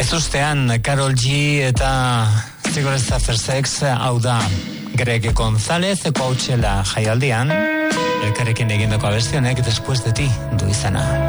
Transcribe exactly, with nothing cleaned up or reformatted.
Ez ustean, Karol G eta Cigarettes After Sex, hau da Greg González, Coachella jaialdian, elkarrekin egindako abestionek Después de ti du izana.